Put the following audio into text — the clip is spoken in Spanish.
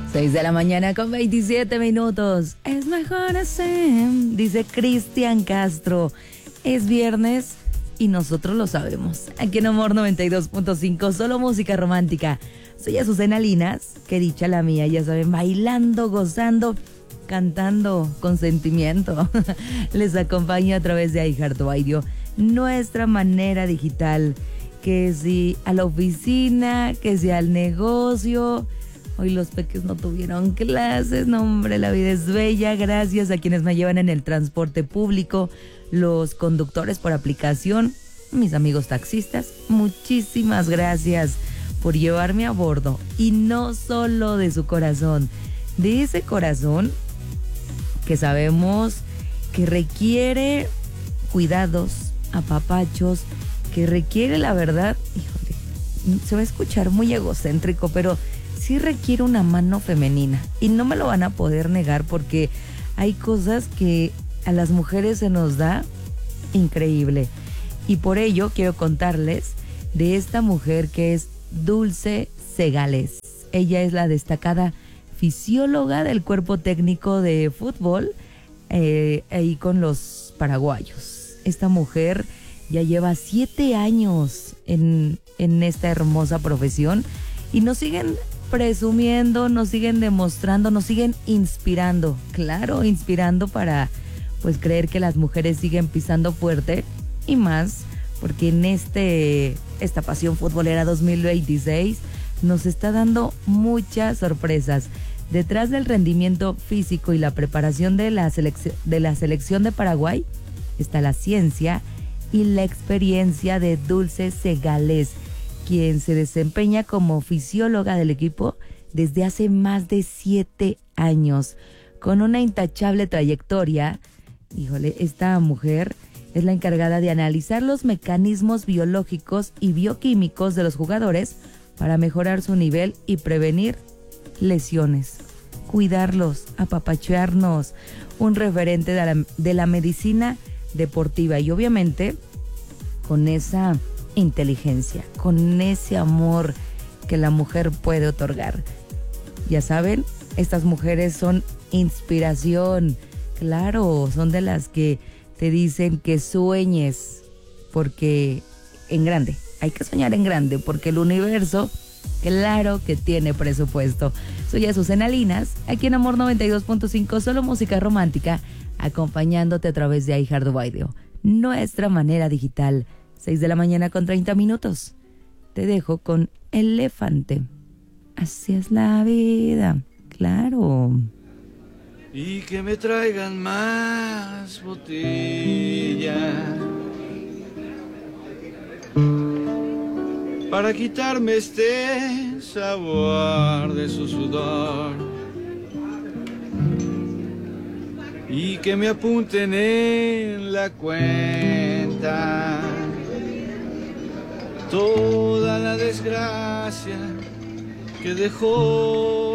6 de la mañana con 27 minutos. Es mejor así, dice Cristian Castro. Es viernes y nosotros lo sabemos. Aquí en Amor 92.5, solo música romántica. Soy Azucena Linas, que dicha la mía, ya saben, bailando, gozando, cantando con sentimiento. Les acompaño a través de iHeartRadio, nuestra manera digital. Que si a la oficina, que si al negocio. Hoy los peques no tuvieron clases, no hombre, la vida es bella. Gracias a quienes me llevan en el transporte público, los conductores por aplicación, mis amigos taxistas, muchísimas gracias por llevarme a bordo. Y no solo de su corazón, de ese corazón que sabemos que requiere cuidados, apapachos, que requiere, la verdad, híjole, se va a escuchar muy egocéntrico, pero sí requiere una mano femenina. Y no me lo van a poder negar porque hay cosas que a las mujeres se nos da increíble. Y por ello quiero contarles de esta mujer que es Dulce Segales. Ella es la destacada fisióloga del cuerpo técnico de fútbol ahí con los paraguayos. Esta mujer ya lleva 7 años en esta hermosa profesión y nos siguen presumiendo, nos siguen demostrando, nos siguen inspirando. Claro, inspirando para pues creer que las mujeres siguen pisando fuerte y más porque en esta pasión futbolera 2026 nos está dando muchas sorpresas. Detrás del rendimiento físico y la preparación de la selección de Paraguay está la ciencia y la experiencia de Dulce Segales, quien se desempeña como fisióloga del equipo desde hace más de 7 años. Con una intachable trayectoria, híjole, esta mujer es la encargada de analizar los mecanismos biológicos y bioquímicos de los jugadores para mejorar su nivel y prevenir lesiones, cuidarlos, apapachearnos, un referente de la medicina deportiva y obviamente con esa inteligencia, con ese amor que la mujer puede otorgar. Ya saben, estas mujeres son inspiración, claro, son de las que te dicen que sueñes, porque en grande, hay que soñar en grande, porque el universo, claro que tiene presupuesto. Soy Azucena Linas, aquí en Amor 92.5, solo música romántica, acompañándote a través de iHeartRadio, nuestra manera digital. 6 de la mañana con 30 minutos. Te dejo con Elefante. Así es la vida, claro. Y que me traigan más botellas para quitarme este sabor de su sudor. Y que me apunten en la cuenta toda la desgracia que dejó